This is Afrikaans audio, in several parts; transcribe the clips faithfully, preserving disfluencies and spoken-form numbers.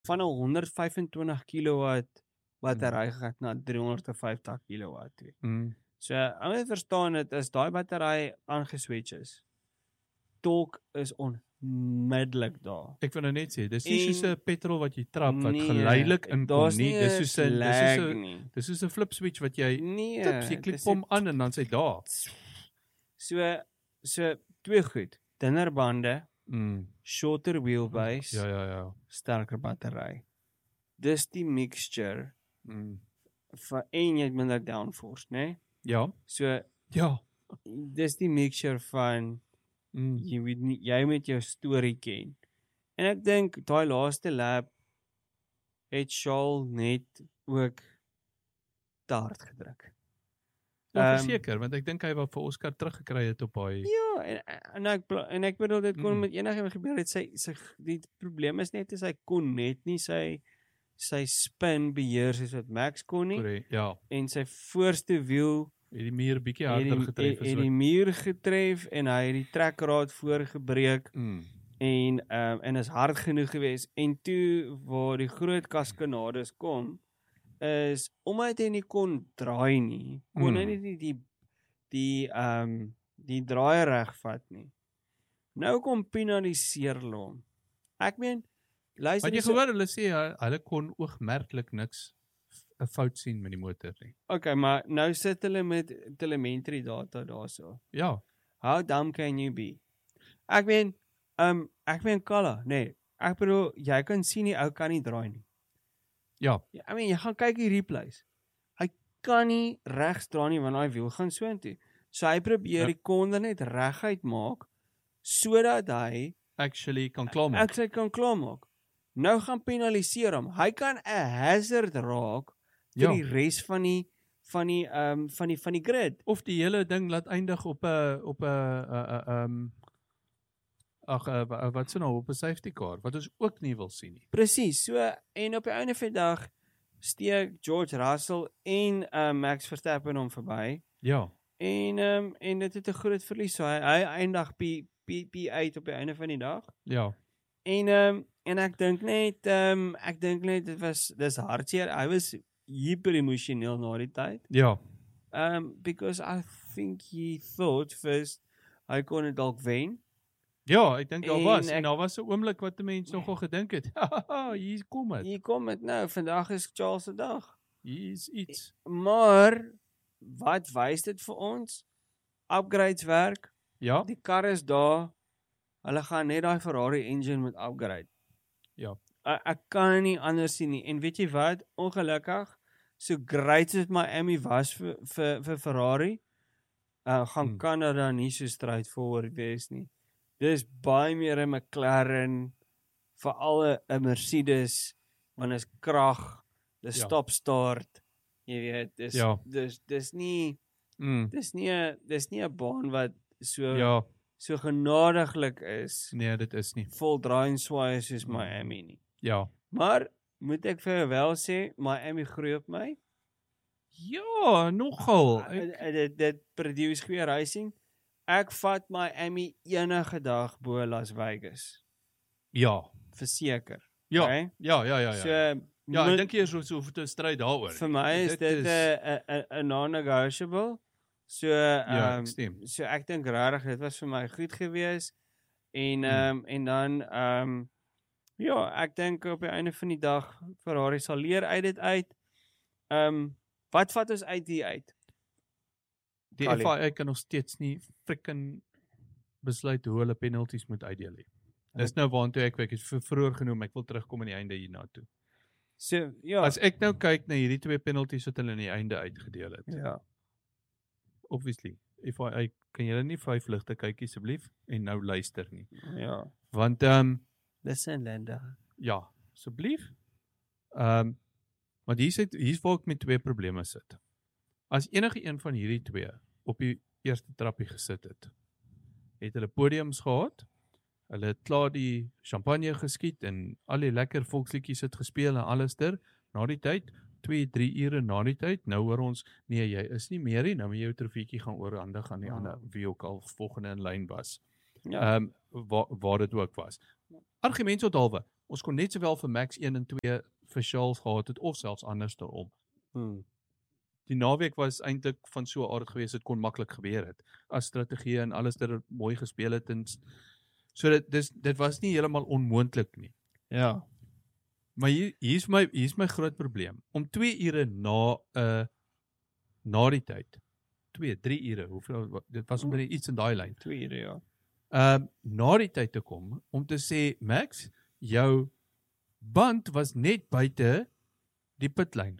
van 'n honderd vyf en twintig kilowatt battery gegaan na drie honderd vyftig kilowatt toe. Mm. So, ou moet verstaan dit as daai battery aangeswitch is. Torque is onmiddellik daar. Ek wil nou net sê, dis nie soos En 'n petrol wat jy trap wat nee, geleidelik inkom daar's nie. nie Dis 'n soos 'n dis slag soos 'n nie. dis soos 'n flip switch wat jy Nee, tips, jy klik dis hom net- aan en dan sê daar. So so twee goed. Dunner bande, Mm. shorter wheelbase, Ja, ja, ja. sterker battery. Dis die mixture Mm. van en jy het minder downforce, né? Nee? Ja. So Ja. dis die mixture van Mm. jy weet nie, jy moet jou storie ken. En ek dink daai laaste lap het Charles net ook te hard gedruk. Ja, Ehm, verseker, want ek dink hy wou vir Oscar teruggekry het op hy. Ja, en, en ek pla- en ek bedoel dit kon Mm. met enigiemand gebeur het. Sy sy die probleem is net is hy kon net nie sy sy spin beheer soos wat Max kon nie Korrek, ja. en sy voorste wiel Het die muur bietjie het die, harder getref het, as het wat. die muur getref en hy het die trekraad voorgebreek Mm. en um, en is hard genoeg geweest en toe waar die groot kaskanades kom is omdat hy nie kon draai nie, kon hy Mm. nie die die die ehm um, die draai reg vat nie. Nou kom penaliseer hulle hom. Ek meen, luister Maar jy dis so- gehoor hulle sê hy- hulle kon oogmerklik niks 'n fout sien met die motor nie. Okay, maar nou sit hulle met telemetry data daarso. Ja. How dumb can you be? Ek meen, um ek meen Kalla, nee. Ek bedoel jy kan sien die ou kan nie draai nie. Ja. Ja, I mean, jy gaan kyk die replays. Hy kan nie regs draai nie want daai wiel gaan soontoe. So hy probeer Ja. die konde net reguit maak sodat hy Actually kan klaarmaak. ek sê kan klaarmaak. Nou gaan penaliseer hom. Hy kan 'n hazard raak vir Ja. die res van die van die ehm um, van die van die grid. Of die hele ding laat eindig op 'n op 'n ehm ag uh, wat sê nou op 'n safety car wat ons ook nie wil sien nie. Presies. So en op die einde van die dag steek George Russell en uh, Max Verstappen hom verby. Ja. En ehm um, en dit het 'n groot verlies. So hy, hy eindig P P agt op die einde van die dag. Ja. En ehm um, en ek dink net ehm um, ek dink net dit was dis hartseer. Hy was hyper emosioneel na die tyd. Ja. Um because I think he thought first hy kon dit dalk wen. Ja, ek dink daar En was ek- en daar was 'n oomblik wat 'n mens nogal gedink het. Hier kom dit. Hier kom dit nou. Vandag is Charles se dag. Hier is iets. Maar wat wys dit vir ons? Upgrades werk. Ja. Die kar is daar. Hulle gaan net daai Ferrari engine moet upgrade. Ja. Ek, ek kan nie anders sien nie. En weet jy wat? Ongelukkig, so great as Miami was vir vir vir Ferrari, uh, gaan Hmm. Canada nie so straightforward wees nie. Dis baie meer 'n McLaren, veral 'n Mercedes, want is krag, dis Ja. stop start. Jy weet, dis Ja. dis dis nie Mm. dis nie 'n dis nie 'n baan wat so Ja, so genadiglik is. nee, dit is nie. Vol draai en swaai soos Miami nie. Ja. Maar moet ek vir jou wel sê, Miami groei op my. Ja, nogal. Uh, Ek, uh, Dit dit produce goeie racing. Ek vat Miami enige dag bo Las Vegas. ja. Verseker. Ja. Okay? Ja, ja, ja, ja. So Ja, moet- ek dink jy is so hoef te stry daaroor. vir my is dit 'n 'n 'n non-negotiable. So Ja, ehm ek stem. so ek dink regtig dit was vir my goed gewees. En Hmm. ehm um, en dan ehm um, ja, ek dink op die einde van die dag Ferrari sal leer uit dit uit. Ehm um, wat vat ons uit hier uit? Die Kali. F I A kan nog steeds nie frikking besluit hoe hulle penalties moet uitdeel nie. Dis nou waantoe ek ek het vir vroeër genoem, ek wil terugkom aan die einde hierna toe. So ja. As ek nou kyk na hierdie twee penalties wat hulle aan die einde uitgedeel het. ja. Obviously, F I A kan julle nie vyf ligte kyk asseblief en nou luister nie. Ja. Want ehm um, Dis in Linda. ja, asseblief. Ehm um, want hier sit hier's waar ek met twee probleme sit. As enige een van hierdie twee op die eerste trappie gesit het, het hulle podiums gehad. Hulle het klaar die champagne geskiet en al die lekker volksliedjies het gespeel en alles ter. Na die tyd, twee, drie ure na die tyd, nou hoor ons, nee, jy is nie meer nie, nou moet jy jou trofeetjie gaan oorhandig aan die Ja. ander, wie ook al volgende in lyn was. Ja. Ehm um, waar waar dit ook was. Argument tot halwe. ons kon net sowel vir Max een en twee vir Charles gehad het, of selfs andersom. Hmm. Die naweek was eintlik van so 'n aard geweest, dit kon maklik gebeur het, as strategie en alles dat dit mooi gespeel het, en so dit, dis, dit was nie heeltemal onmoontlik nie. Ja. Maar hier, hier is my, hier is my groot probleem, om twee ure na, uh, na die tyd, twee, drie ure, hoeveel, dit was omtrent iets in daai lyn, Twee ure, ja. uh, na die tyd te kom, om te sê, Max, jou band was net buite die pitlyn.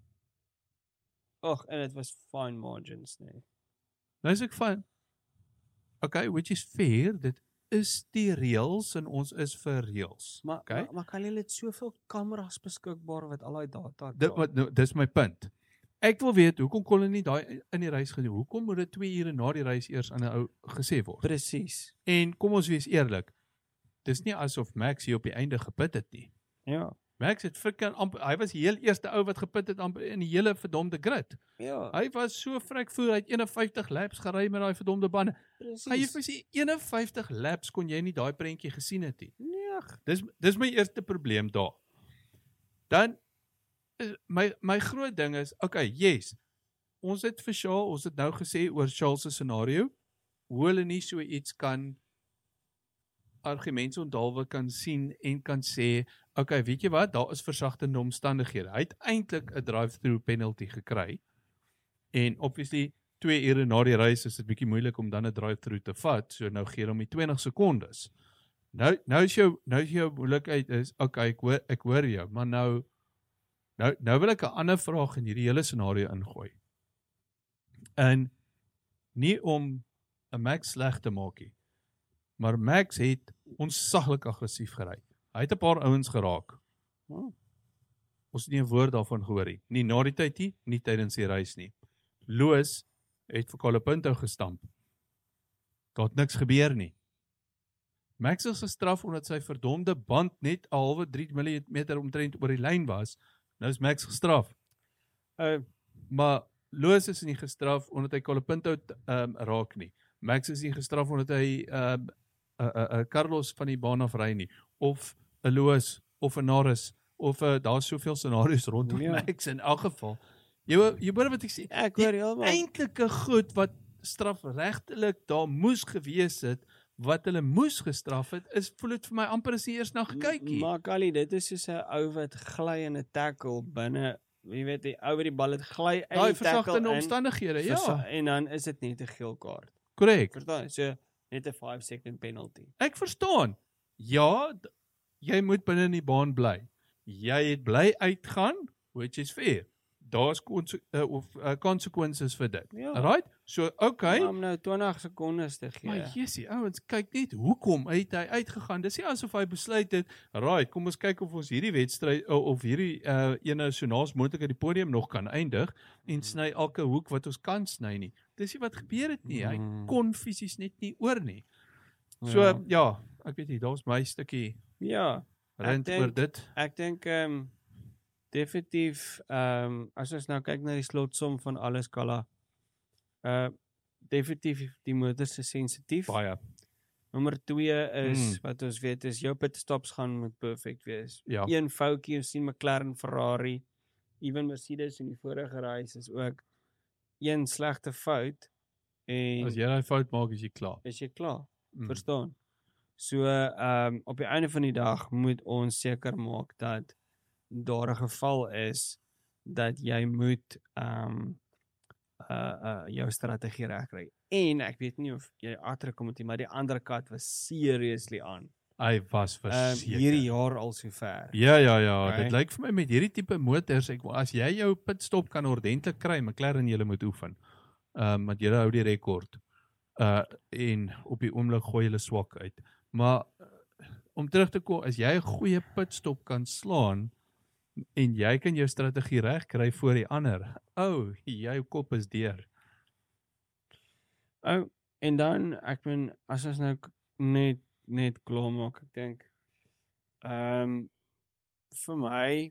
Och, en dit was fine margins, nee. Nou is ek van, okay, which is fair, dit is die reëls en ons is vir reëls. Maar, okay? maar, maar kan jy net soveel kameras beskikbaar wat al die data Dit wat nou, dis my punt. Ek wil weet hoekom kon hulle nie daai in die reis gedoen? Hoekom moet dit twee ure na die reis eers aan 'n ou gesê word? Presies. En kom ons wees eerlik. Dis nie asof Max hier op die einde gepit het nie. Ja. Max het frikking amper, hy was die heel eerste ou wat gepit het amper in die hele verdomde grid. Ja. Hy was so vrek voer, hy het eenenvyftig laps gery met daai verdomde bande. Presies. Hy het vir sy eenenvyftig laps kon jy nie daai prentjie gesien het nie. Nee. Dis dis my eerste probleem daar. Dan my my groot ding is, okay, yes. Ons het vir Charles, ons het nou gesê oor Charles se scenario, hoe hulle nie so iets kan argumente onthaalwe kan sien en kan sê, okay, weet jy wat, daar is versagtende omstandighede. Hy het eintlik 'n drive-through penalty gekry. En obviously twee ure na die reis is dit bietjie moeilik om dan 'n drive-through te vat, so nou gee hom die twintig sekondes. Nou nou is jou nou is jou moeilikheid is, okay, ek hoor ek hoor jou, maar nou nou nou wil ek 'n ander vraag in hierdie hele scenario ingooi. En nie om 'n Max sleg te maak nie, maar Max het onsaglik aggressief gery. Hy het 'n paar ouens geraak. Oh. Ons het nie 'n woord daarvan gehoor nie. Nie na die tyd nie, nie tydens die reis nie. Loos het vir Colapinto gestamp. Daar het niks gebeur nie. Max is gestraf omdat sy verdomde band net 'n halwe drie millimeter omtrent oor die lyn was. Nou is Max gestraf. Uh, Maar Loos is nie gestraf omdat hy Colapinto um, raak nie. Max is nie gestraf omdat hy um, uh, uh, uh, Carlos van die baan af ry nie. Of 'n Loos, of 'n Norris, of uh, daar's soveel scenario's rondom Ja. Max in elk geval. Jy jy hoor wat ek sê. ek hoor heeltemal. Eintlike goed wat strafregtelik daar moes gewees het, wat hulle moes gestraf het, is voel dit vir my amper as jy eers na gekyk nie. Maar Kali, dit is soos 'n ou wat gly in 'n tackle binne, jy weet, die ou wat die bal het gly in Daai die tackle versagtende in, omstandighede, versa- ja. en dan is dit net 'n geel kaart. Korrek. Verstaan? So net 'n five second penalty. Ek verstaan. Ja, d- jy moet binne in die baan bly. Jy het bly uitgaan, which is fair. Daar's konse- uh, of uh, consequences vir dit. Ja. Right? So, okay. Om nou twintig sekondes te gee. Maar jessie, ouens, kyk net hoekom het hy uitgegaan. Dis nie asof hy besluit het, right, kom ons kyk of ons hierdie wedstryd of, of hierdie uh, ene so naas moontlik uit die podium nog kan eindig en sny elke hoek wat ons kan sny nie. Dis nie wat gebeur het nie. Hy Mm. kon fisies net nie oor nie. So Ja. ja, ja ek weet nie, daar's my stukkie Ja, rent denk- oor dit. ek dink ehm um, definitief ehm um, as ons nou kyk na die slotsom van alles Kala, uh definitief die motors is sensitief. Baie. Nommer twee is Mm. wat ons weet is jou pitstops gaan moet perfek wees. Ja. Een foutjie, ons sien McLaren, Ferrari, even Mercedes in die vorige reis is ook een slegte fout en As jy daai fout maak, is jy klaar. is jy klaar. Mm. Verstaan? So ehm um, op die einde van die dag moet ons seker maak dat daar 'n geval is dat jy moet ehm um, uh uh jou strategie regkry. En ek weet nie of jy agterkom het nie, maar die ander kat was seriously aan. Hy was Ehm verseker. hierdie jaar al sover. Ja, ja, ja, Okay. dit lyk vir my met hierdie tipe motors, ek as jy jou pitstop kan ordentlik kry, McLaren jy moet oefen. Ehm um, want jy hou die rekord. Uh en op die oomblik gooi hulle swak uit. Maar uh, om terug te kom, as jy 'n goeie pitstop kan slaan en jy kan jou strategie reg kry voor die ander. O, oh, jou kop is deur. Oh, en dan ek bedoel as ons nou k- net net klaar maak, ek dink ehm um, vir my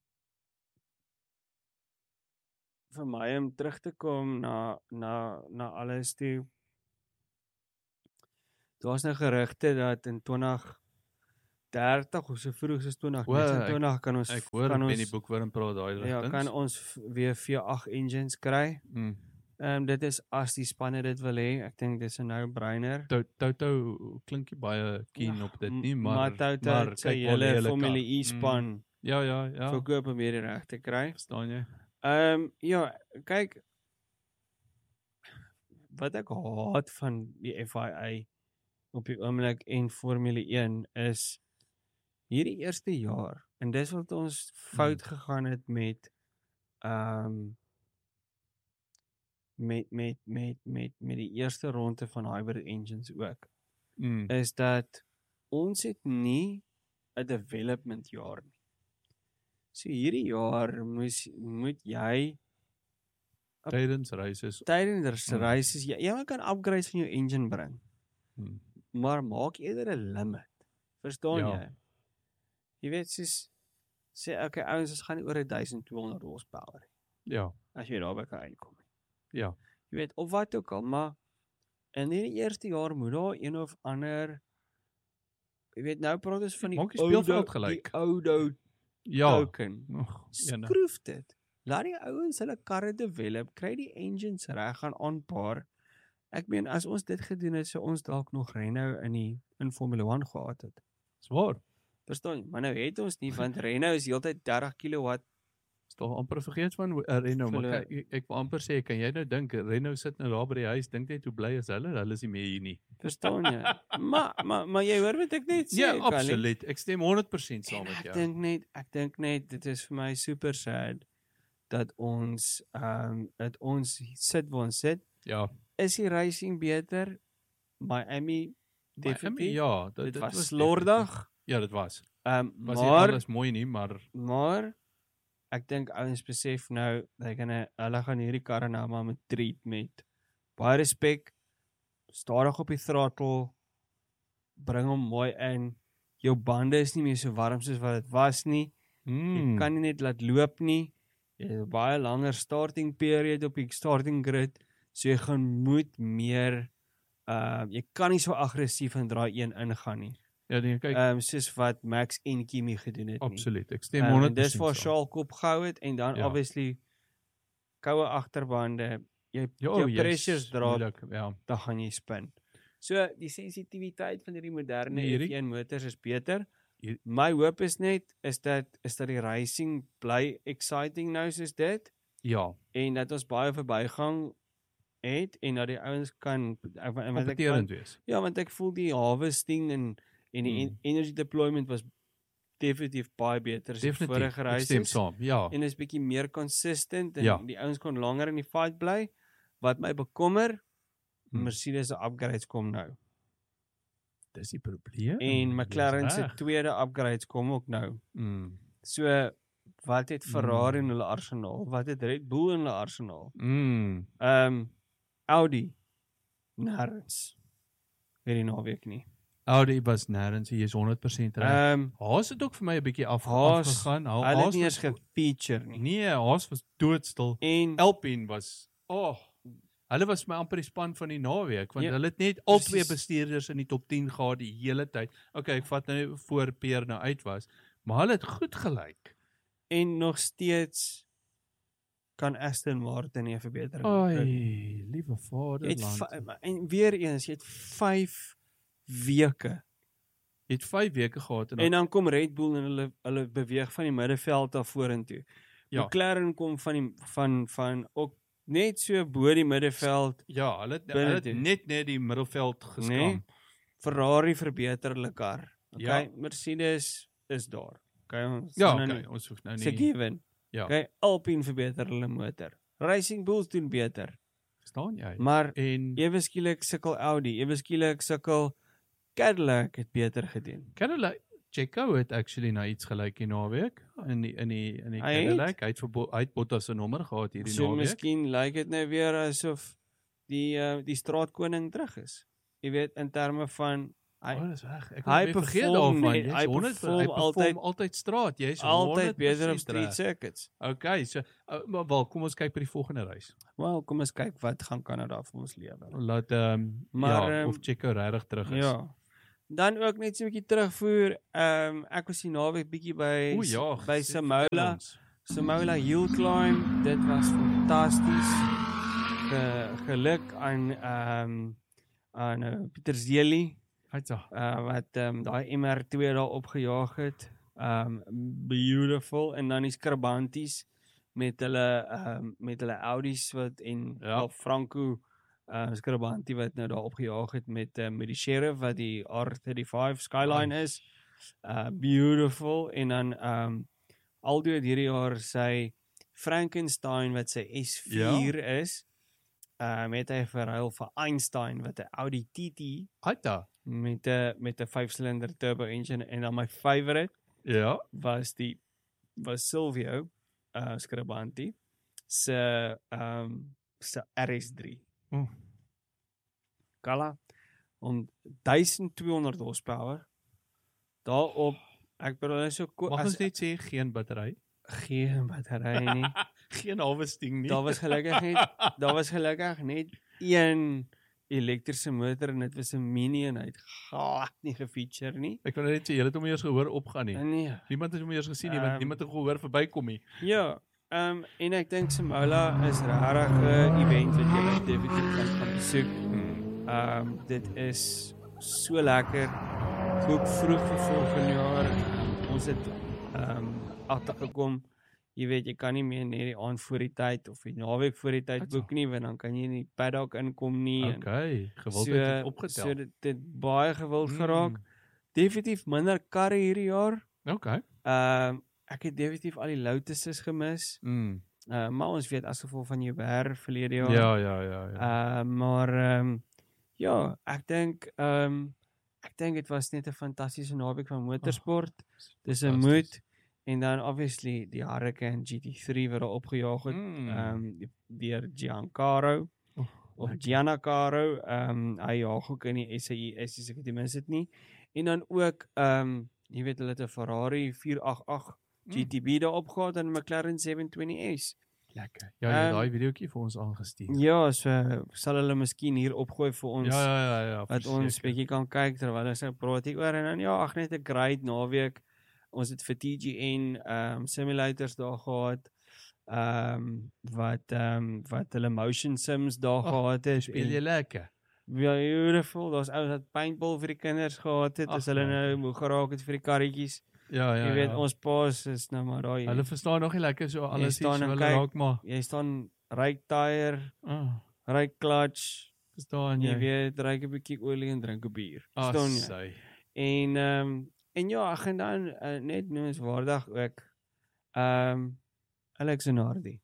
vir my om terug te kom na na na alles toe. Daar's nou gerugte dat in twintig dertig of so vroeg soos twintig O, ek- negenentwintig kan ons Ek hoor kan Benny ons Boekworm praat daai ja, rigtings. kan ons v- weer V agt engines kry. Mm. Ehm um, dit is as die spanne dit wil hê. Ek dink dis 'n no-brainer. Tou- Toto klink nie baie keen Ja, op dit m- nie, maar maar Toto maar het sy kyk waar lê hele hulle Formule kar. E span Mm. Ja, ja, ja. verkoop om weer die reg te kry. Verstaan jy? Ehm um, ja, kyk wat ek haat van die F I A op die oomblik en Formule een is hierdie eerste jaar en dis wat ons fout Hmm. gegaan het met ehm um, met met met met met die eerste ronde van hybrid engines ook Mm. is dat ons het nie 'n development jaar nie. So hierdie jaar moes moet jy Tydens races. tydens Mm. races jy, jy kan upgrades van jou engine bring, Mm. maar maak eerder 'n limit. Verstaan Ja. jy? Jy weet soos sê okay ouens, ons gaan nie oor twaalf honderd horsepower nie, Ja, as jy daarby kan uitkom. ja. Jy weet of wat ook al, maar in hierdie eerste jaar moet daar een of ander jy weet nou praat ons van die Maak die speelveld oudo- gelyk. die oudo Ja. token. Och, ene. Skroef dit. Laat die ouens hulle karre develop, kry die engines reg, gaan aanpaar. Ek meen as ons dit gedoen het, sou ons dalk nog Renault in die in Formule een gehad het. Swaar. Verstaan jy? Maar nou het ons nie want Renault is heeltyd dertig kilowatt. Is toch amper vergeet van uh, Renault, maar Verle- kyk, ek, ek wil amper sê, kan jy nou dink, Renault sit nou daar by die huis, dink net hoe bly is hulle, hulle is nie meer hier nie. Verstaan jy? maar maar maar jy hoor wat ek net sê. Ja, Callie. absoluut. Ek stem honderd persent saam En met ek jou. dink net, ek dink net dit is vir my super sad dat ons ehm um, dat ons sit waar ons sit. Ja, Is die racing beter? Miami definitief. ja, dat, Dit dit was definitief- slordig. Ja, dit was. Ehm um, Was nie maar alles mooi nie, maar maar ek dink ouens besef nou dat hulle hulle gaan hierdie karre nou maar met treat met baie respek, stadig op die throttle, bring hom mooi in. Jou bande is nie meer so warm soos wat dit was nie. mm, Jy kan nie net laat loop nie. Jy het 'n baie langer starting period op die starting grid, so jy gaan moet meer uh jy kan nie so aggressief in draai een ingaan nie. ja, nee, kyk, Ehm um, soos wat Max en Kimi gedoen het nie. absoluut. Ek stem Um, honderd en dis persent waar saam. Charles kop gehou het en dan Ja. obviously koue agterbande, jy Ja, jou jy's pressures drop, moeilik, ja. dan gaan jy spin. So die sensitiwiteit van hierdie moderne Nee, hierdie- F een motors is beter. Hier- My hoop is net is dat is dat die racing bly exciting nou soos dit Ja, en dat ons baie verbygang het en dat die ouens kan en wat ek kompeterend wees. ja, want ek voel die harvesting en en die Hmm. en energy deployment was definitief baie beter as die Definitief. vorige Ek stem races. saam. Ja. En is bietjie meer consistent en Ja. die ouens kon langer in die fight bly. Wat my bekommer, Hmm. Mercedes se upgrades kom nou. Dis die probleem. En McLaren Jy's se reg. tweede upgrades kom ook nou. Mm. So wat het Ferrari in Hmm. hulle arsenaal? Wat het Red Bull in hulle arsenaal? Mm. Ehm um, Audi nêrens. Hierdie naweek nie. Audi was nêrens, jy is honderd persent reg. Ehm um, Haas het ook vir my 'n bietjie af, Haas, afgegaan. Ha- hulle het Haas nie was eens gefeature nie. Nee, Haas was doodstil. En Alpine was oh, hulle was my amper die span van die naweek want Ja, hulle het net al twee precies. bestuurders in die top tien gehad die hele tyd. Okay, ek vat nou voor Peer nou uit was, maar hulle het goed gelyk. en nog steeds kan Aston Martin nie 'n verbetering Ai, kry. liewe Jy het vaderland. vy- en weer eens, jy het vyf weke. Jy het vyf weke gehad en, En dan kom Red Bull en hulle hulle beweeg van die middeveld af vorentoe. Ja. McLaren kom van die van van ook net so bo die middeveld. ja, hulle het, binne hulle het toe. net net die middelveld geskam. Nee. Ferrari verbeter hulle kar. Okay, Ja. Mercedes is daar. Okay, ons Ja, nou okay, nie- ons hoef nou It's a nie. given. Ja. Okay, Alpine verbeter hulle motor. Racing Bulls doen beter. Verstaan jy? Maar En ewe skielik sukkel Audi, ewe skielik sukkel Cadillac het beter gedoen. Cadillac Checo het actually na iets gelyk die naweek in die in die in die Hy het? Cadillac. Hy het vir Bo- hy het Bottas se nommer gehad hierdie So naweek. miskien lyk dit nou weer asof die uh, die straatkoning terug is. Jy weet in terme van hy Oh, dis reg. Ek hy het weer vergeet perform daarvan. net- Jy's hy honderd perform hy perform altyd- altyd straat. Jy's altyd beter op honderd persent street reg. circuits. Okay, so uh, maar wel, kom ons kyk by die volgende reis. Wel, kom ons kyk wat gaan Kanada vir ons lewer. Laat ehm um, Maar, ja, ehm, of Checo regtig terug is. Ja. Dan ook net so 'n bietjie terugvoer. Ehm um, ek was die naweek bietjie by O ja, by sê- vertel Samola. ons. Samola Hill Climb. Dit was fantasties. Ge, geluk aan ehm um, aan uh, Pieter Zeli Haitsa. uh, wat ehm um, daai M R twee daar opgejaag het. Um beautiful en dan die Skrabanties met hulle um, met hulle Audis wat en Ja. of Franco uh, Skrabantie wat nou daar opgejaag het met uh, met die Sheriff wat die R thirty-five Skyline Nice. is. Uh beautiful en dan um Aldo het hierdie jaar sy Frankenstein wat sy S four ja. is. Um het hy verruil vir Einstein wat 'n Audi T T Haita. met 'n met 'n vyf silinder turbo engine en dan my favorite Ja. was die was Silvio uh Skrabanti se um se R S three. Oh. Kala om twaalfhonderd horsepower. Daarop ek bedoel is so Mag ons net sê geen battery? geen battery nie. Geen harvesting nie. Daar was gelukkig net daar was gelukkig net een elektriese motor en dit was 'n mini en hy het glad nie gefeature nie. Ek kan net sê, jy het hom eers gehoor opgaan nie. Nee. Niemand het hom eers gesien nie, Um, want niemand het gehoor verbykom nie. Ja, ehm um, en ek dink Samola is regtig 'n event wat jy net definitief kan gaan besoek. Ehm um, dit is so lekker. Boek vroeg vir volgende jaar. Um, ons het ehm um, agtergekom. Jy weet jy kan nie meer net die aand voor die tyd of die naweek voor die tyd boek nie, want dan kan jy nie paddock inkom nie. en Okay, gewildheid het opgetel. So dit het baie gewild Mm. geraak. Definitief minder karre hierdie jaar. Okay. Ehm um, ek het definitief al die Lotuses gemis. Mm. Uh, maar ons weet as gevolg van jou werk verlede jaar. Ja, ja, ja, ja. Uh, maar ehm um, ja, ek dink ehm um, ek dink dit was net 'n fantastiese naweek van motorsport. Dis 'n moed en dan obviously die Hurricane G T three wat daar opgejaag het Mm. ehm um, deur Giancarlo Oh, of lekker. Giancarlo. Ehm um, hy jaag ook in die S I S as ek dit mis het nie. En dan ook ehm um, jy weet hulle het 'n Ferrari four eighty-eight G T B daar opgehad en 'n McLaren seven twenty S. Lekker. Ja, jy het Ehm, daai videoetjie vir ons aangestuur. Ja, so sal hulle miskien hier opgooi vir ons Ja, ja, ja, ja. wat ons verseker. bietjie kan kyk terwyl ons nou praat hier oor en dan ja, ag net 'n great naweek. Ons het vir T G N ehm um, simulators daar gehad. Ehm um, wat ehm um, wat hulle motion sims daar Ag, gehad het. Speel jy lekker? Ja, beautiful. Daar's ouens wat paintball vir die kinders gehad het. Ag, As hulle nou lekker. moeg geraak het vir die karretjies. Ja, ja, Jy weet ja. ons paas is nou maar daai. Hulle verstaan nog nie lekker so alles staan iets en hulle kyk. raak maar. Jy staan ryk tyre, Ah, ryk clutch. verstaan Jy jy? weet, ryk 'n bietjie olie en drink 'n bier. Ah, Verstaan jy? sy. En ehm um, en ja, ek gaan dan uh, net noemenswaardig ook ehm um, Alex Zanardi.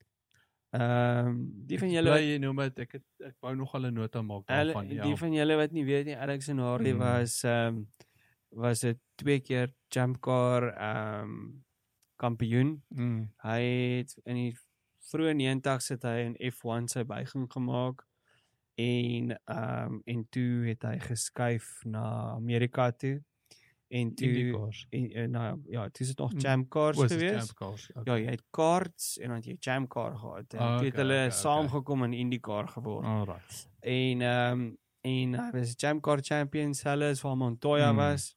Ehm um, die van julle Bly jy nou met ek het, ek wou nog al 'n nota maak Alle, daarvan. Ja. die van julle wat nie weet nie, Alex Zanardi Mm. was ehm um, was 'n twee keer jump car ehm um, kampioen. Mm. Hy het in die vroeë negentig's het hy in F one sy buiging gemaak en ehm um, en toe het hy geskuif na Amerika toe en toe IndyCars. en, en nou ja, toe is dit nog Mm. jam cars Was dit gewees. Jump Cars? Ja, jy het karts en dan het jy jam car gehad en Ah, toe het okay, hulle okay, saamgekom in IndyCar geword. Alright. En ehm um, en hy was jam car champion selfs waar Montoya Mm. was.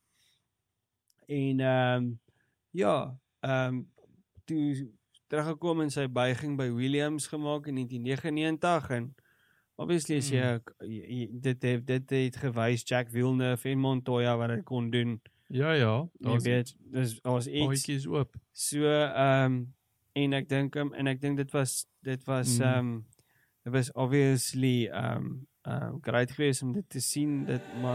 En ehm um, ja, ehm um, toe teruggekom in sy buiging by Williams gemaak in nineteen negenennegentig en obviously as jy, Mm. jy, jy dit het dit het gewys Jack Villeneuve en Montoya wat dit kon doen. Ja, ja. Jy Daar's weet, dis was iets paadjies oop. so ehm um, en ek dink um, en ek dink dit was dit was Mm. ehm um, dit was obviously ehm um, ehm um, great geweest om dit te sien dit maar